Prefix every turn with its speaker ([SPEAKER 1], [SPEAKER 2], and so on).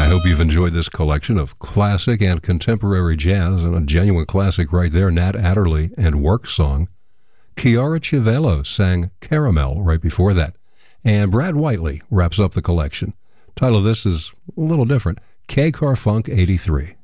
[SPEAKER 1] hope you've enjoyed this collection of classic and contemporary jazz, and a genuine classic right there, Nat Adderley and Work Song. Chiara Chiavello sang Caramel right before that. And Brad Whiteley wraps up the collection. Title of this is a little different, K-Car Funk 83.